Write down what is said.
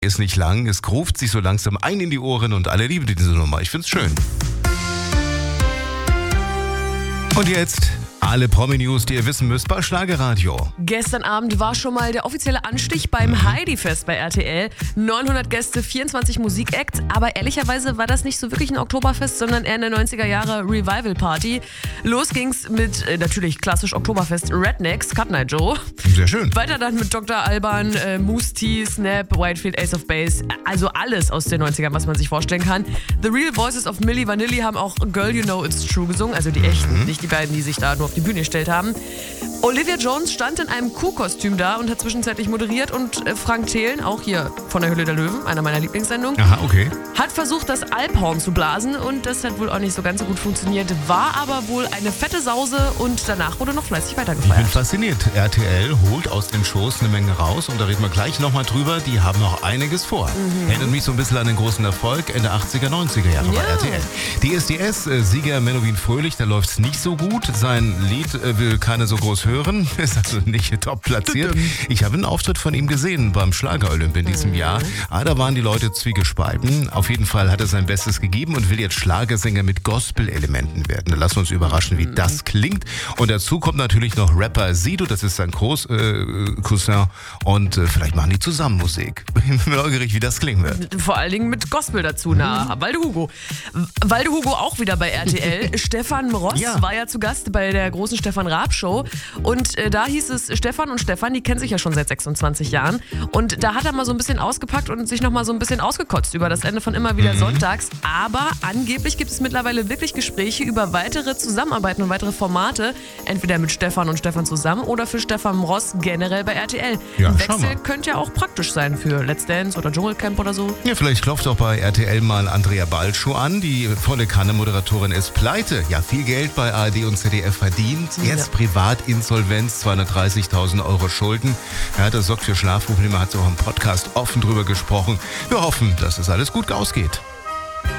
ist nicht lang, es ruft sich so langsam ein in die Ohren und alle lieben diese Nummer. Ich find's schön. Und jetzt alle Promi-News, die ihr wissen müsst bei Schlagerradio. Gestern Abend war schon mal der offizielle Anstich beim Heidi-Fest bei RTL. 900 Gäste, 24 Musikacts. Aber ehrlicherweise war das nicht so wirklich ein Oktoberfest, sondern eher eine 90er-Jahre Revival-Party. Los ging's mit natürlich klassisch Oktoberfest Rednecks, Cut Night Joe. Sehr schön. Weiter dann mit Dr. Alban, Moose T, Snap, Whitefield, Ace of Base. Also alles aus den 90ern, was man sich vorstellen kann. The Real Voices of Milli Vanilli haben auch Girl You Know It's True gesungen. Also die echten, nicht die beiden, die sich da nur auf die Bühne gestellt haben. Olivia Jones stand in einem Kuhkostüm da und hat zwischenzeitlich moderiert und Frank Thelen, auch hier von der Höhle der Löwen, einer meiner Lieblingssendungen, hat versucht, das Alphorn zu blasen und das hat wohl auch nicht so ganz so gut funktioniert, war aber wohl eine fette Sause und danach wurde noch fleißig Ich weitergefeiert. bin fasziniert. RTL holt aus dem Schoß eine Menge raus und da reden wir gleich nochmal drüber. Die haben noch einiges vor. Erinnert mich so ein bisschen an den großen Erfolg Ende 80er, 90er Jahre bei RTL. Die SDS-Sieger Menowin Fröhlich, da läuft es nicht so gut. Sein Lied will keiner so groß hören. Ist also nicht top platziert. Ich habe einen Auftritt von ihm gesehen beim Schlager-Olymp in diesem Jahr. Da waren die Leute zwiegespalten. Auf jeden Fall hat er sein Bestes gegeben und will jetzt Schlagersänger mit Gospel-Elementen werden. Da lassen wir uns überraschen, wie das klingt. Und dazu kommt natürlich noch Rapper Sido, das ist sein Cousin. Und vielleicht machen die zusammen Musik. Ich bin neugierig, wie das klingen wird. Vor allen Dingen mit Gospel dazu. Walde Hugo. Walde Hugo auch wieder bei RTL. Stefan Ross war ja zu Gast bei der großen Stefan Raab Show. Und da hieß es, Stefan und Stefan, die kennen sich ja schon seit 26 Jahren. Und da hat er mal so ein bisschen ausgepackt und sich noch mal so ein bisschen ausgekotzt über das Ende von Immer wieder sonntags. Aber angeblich gibt es mittlerweile wirklich Gespräche über weitere Zusammenarbeiten und weitere Formate. Entweder mit Stefan und Stefan zusammen oder für Stefan Ross generell bei RTL. Ein Wechsel könnte ja auch praktisch sein für Let's Dance oder Dschungelcamp oder so. Ja, vielleicht klopft auch bei RTL mal Andrea Balschuh an. Die volle Kanne-Moderatorin ist pleite. Ja, viel Geld bei ARD und ZDF verdient. Jetzt Privatinsolvenz, 230.000 Euro Schulden. Ja, das sorgt für Schlafprobleme, hat sie auch im Podcast offen drüber gesprochen. Wir hoffen, dass es alles gut ausgeht.